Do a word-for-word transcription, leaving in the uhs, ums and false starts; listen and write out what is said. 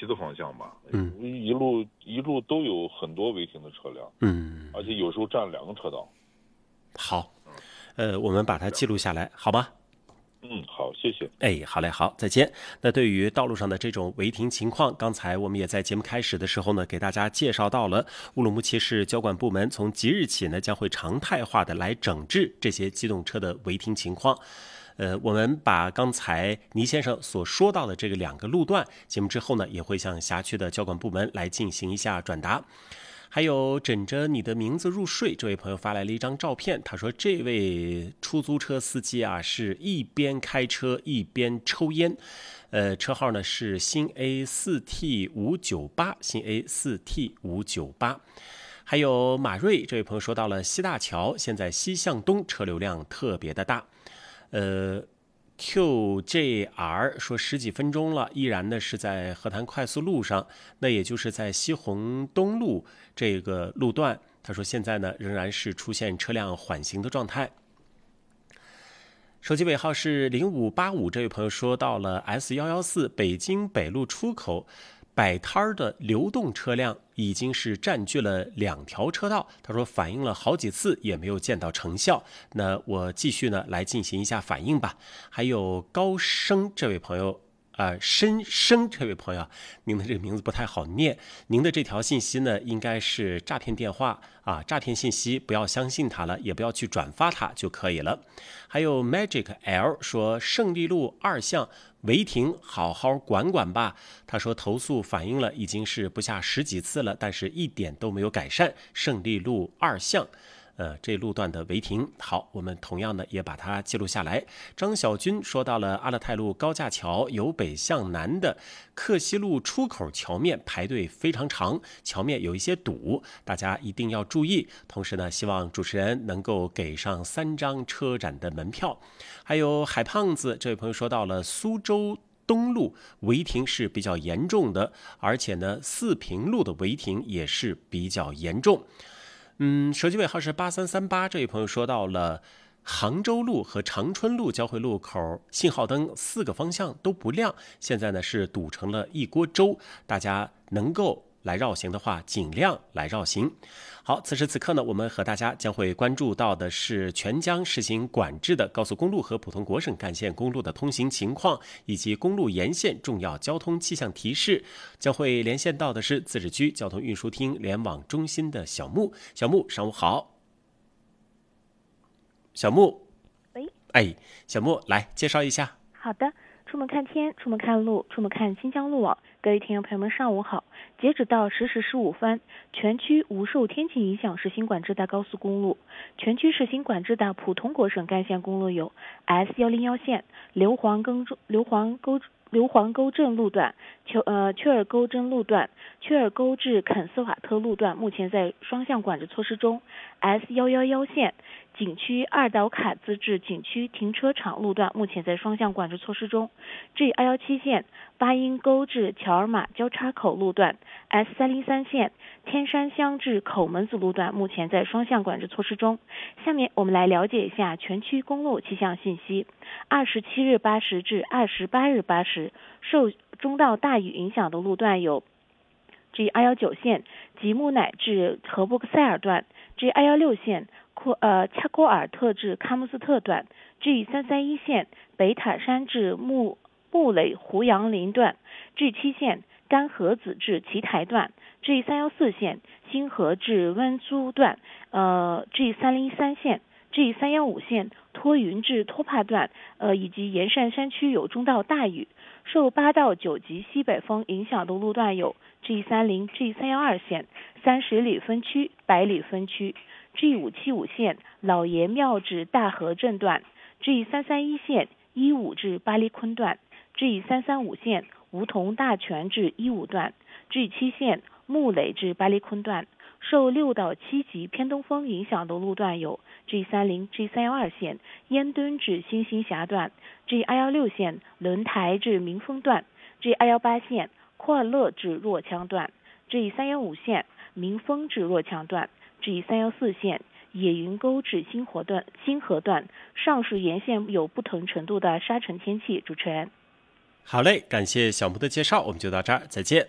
西的方向吧， 嗯， 一路一路都有很多违停的车辆， 嗯， 而且有时候占两个车道。 好，呃，我们把它记录下来，好吧？ 嗯，好，谢谢。 哎，好嘞，好，再见。那对于道路上的这种违停情况，刚才我们也在节目开始的时候呢，给大家介绍到了乌鲁木齐市交管部门从即日起呢，将会常态化的来整治这些机动车的违停情况。呃，我们把刚才倪先生所说到的这个两个路段，节目之后呢，也会向辖区的交管部门来进行一下转达。还有枕着你的名字入睡，这位朋友发来了一张照片，他说这位出租车司机啊，是一边开车一边抽烟，呃，车号呢是新 A 四 T 五九八，新 A 四 T 五九八。还有马瑞这位朋友说到了西大桥，现在西向东车流量特别的大，呃。Q J R 说十几分钟了，依然呢是在河潭快速路上，那也就是在西红东路这个路段。他说现在呢仍然是出现车辆缓行的状态。手机尾号是零五八五，这位朋友说到了 S 一一四 北京北路出口。摆摊的流动车辆已经是占据了两条车道，他说反映了好几次也没有见到成效，那我继续呢来进行一下反应吧。还有高升这位朋友呃，申生这位朋友，您的这个名字不太好念，您的这条信息呢应该是诈骗电话啊，诈骗信息不要相信它了，也不要去转发它就可以了。还有 Magic L 说胜利路二巷违停好好管管吧，他说投诉反映了已经是不下十几次了，但是一点都没有改善。胜利路二巷呃，这路段的违停，好，我们同样的也把它记录下来。张小军说到了阿勒泰路高架桥由北向南的克西路出口桥面排队非常长，桥面有一些堵，大家一定要注意。同时呢，希望主持人能够给上三张车展的门票。还有海胖子这位朋友说到了苏州东路违停是比较严重的，而且呢，四平路的违停也是比较严重。嗯，手机尾号是八三三八，这位朋友说到了杭州路和长春路交汇路口信号灯四个方向都不亮，现在呢是堵成了一锅粥，大家能够来绕行的话尽量来绕行。好，此时此刻呢，我们和大家将会关注到的是全疆实行管制的高速公路和普通国省干线公路的通行情况，以及公路沿线重要交通气象提示。将会连线到的是自治区交通运输厅联网中心的小木。小木，上午好。小木， 喂， 哎，小木，来介绍一下。 好的。出门看天，出门看路，出门看新疆路网。各位听众朋友们，上午好。截止到十时十五分，全区无受天气影响实行管制的高速公路，全区实行管制的普通国省干线公路有 S 一零一线硫磺沟硫磺沟硫磺沟镇路段、丘呃雀儿沟镇路段、雀儿沟至肯斯瓦特路段，目前在双向管制措施中。S 一一一线景区二岛卡兹至景区停车场路段，目前在双向管制措施中。G 二一七线巴音沟至乔尔玛交叉口路段 ，S 三零三线天山乡至口门子路段，目前在双向管制措施中。下面我们来了解一下全区公路气象信息。二十七日八时至二十八日八时，受中到大雨影响的路段有 G 二一九线吉木乃至禾布克塞尔段， G 二一六线库呃恰库尔特至喀木斯特段， G 三三一线北塔山至木木垒胡杨林段， G 七线甘河子至奇台段， G 三一四线新河至温苏段，呃 G 三零三线 G 三一五线托云至托帕段，呃以及沿山山区有中到大雨。受八到九级西北风影响的路段有 G 三零、G 三一二线三十里分区、百里分区， G 五七五线老爷庙至大河镇段， G 三三一线一五至巴黎昆段， G 三三五线梧桐大泉至一五段， G 七线木垒至巴黎昆段。受六到七级偏东风影响的路段有 G 三零、G 三一二线烟墩至新兴峡段， G 二一六线轮台至民丰段， G 二一八线库尔勒至若羌段， G 三一五线民丰至若羌段， G 三一四线野云沟至新河段新河段。上述沿线有不同程度的沙尘天气。主持人， 好嘞，感谢小木的介绍，我们就到这儿，再见。